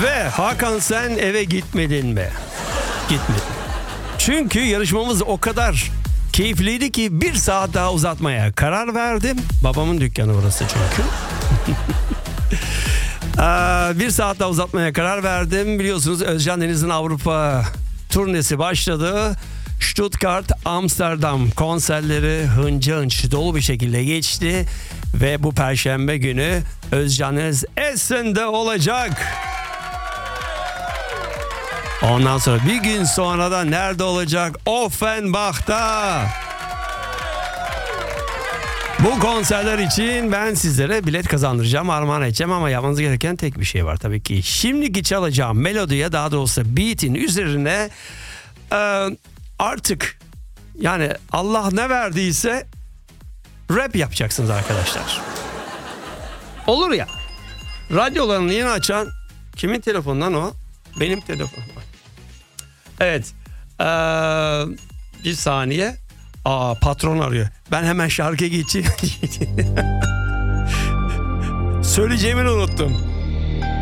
Ve Hakan, sen eve gitmedin mi? Gitmedim. Çünkü yarışmamız o kadar keyifliydi ki bir saat daha uzatmaya karar verdim. Babamın dükkanı burası çünkü. Bir saat daha uzatmaya karar verdim. Biliyorsunuz Özcan Deniz'in Avrupa turnesi başladı. Stuttgart, Amsterdam konserleri hınca hınç dolu bir şekilde geçti. Ve bu perşembe günü Özcan Deniz Essen'de olacak. Ondan sonra bir gün sonra da nerede olacak? Offenbach'ta. Bu konserler için ben sizlere bilet kazandıracağım, armağan edeceğim ama yapmanız gereken tek bir şey var tabii ki. Şimdiki çalacağım melodiye, daha doğrusu beat'in üzerine artık yani Allah ne verdiyse rap yapacaksınız arkadaşlar. Olur ya. Radyolarını yeni açan kimin telefonundan o? Benim telefonum. Evet. Bir saniye. Patron arıyor. Ben hemen şarkıya geçeyim. Söyleyeceğimi unuttum.